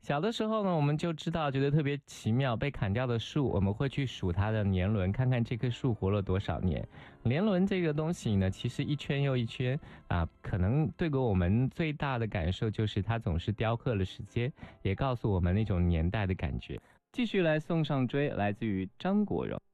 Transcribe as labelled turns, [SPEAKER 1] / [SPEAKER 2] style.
[SPEAKER 1] 小的时候呢，我们就知道，觉得特别奇妙。被砍掉的树，我们会去数它的年轮，看看这棵树活了多少年。年轮这个东西呢，其实一圈又一圈啊，可能对给我们最大的感受就是它总是雕刻了时间，也告诉我们那种年代的感觉。继续来送上追，来自于张国荣。